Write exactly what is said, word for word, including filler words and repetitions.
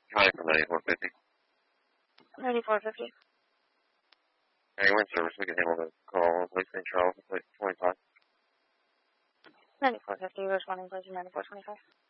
Trying for ninety-four fifty. ninety-four fifty. Hey, wind service, we can handle the call. Lake Saint Charles, plate twenty-five. ninety-four fifty, responding, place ninety-four twenty-five.